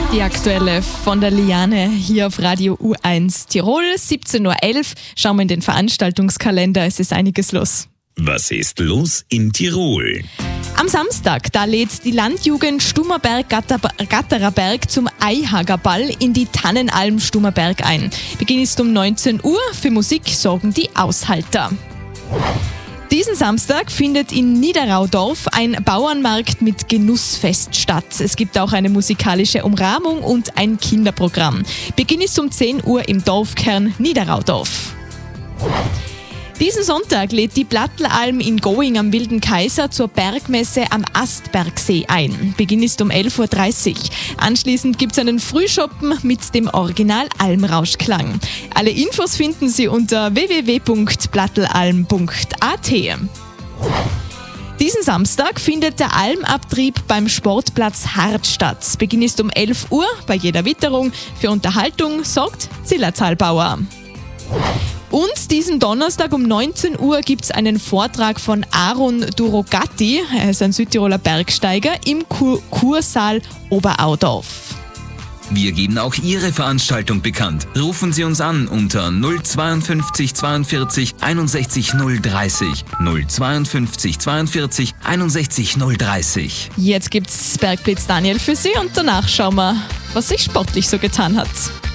Die aktuelle von der Liane hier auf Radio U1 Tirol, 17.11 Uhr. Schauen wir in den Veranstaltungskalender, es ist einiges los. Was ist los in Tirol? Am Samstag, da lädt die Landjugend Stummerberg-Gattererberg zum Eihagerball in die Tannenalm Stummerberg ein. Beginn ist um 19 Uhr, für Musik sorgen die Aushalter. Diesen Samstag findet in Niederaudorf ein Bauernmarkt mit Genussfest statt. Es gibt auch eine musikalische Umrahmung und ein Kinderprogramm. Beginn ist um 10 Uhr im Dorfkern Niederaudorf. Diesen Sonntag lädt die Plattelalm in Going am Wilden Kaiser zur Bergmesse am Astbergsee ein. Beginn ist um 11.30 Uhr. Anschließend gibt es einen Frühschoppen mit dem Original Almrauschklang. Alle Infos finden Sie unter www.plattelalm.at. Diesen Samstag findet der Almabtrieb beim Sportplatz Hart statt. Beginn ist um 11 Uhr bei jeder Witterung. Für Unterhaltung sorgt Zillertalbauer. Und diesen Donnerstag um 19 Uhr gibt es einen Vortrag von Aaron Durogatti, er ist ein Südtiroler Bergsteiger, im Kursaal Oberaudorf. Wir geben auch Ihre Veranstaltung bekannt. Rufen Sie uns an unter 052 42 61 030. 052 42 61 030. Jetzt gibt's Bergblitz Daniel für Sie und danach schauen wir, was sich sportlich so getan hat.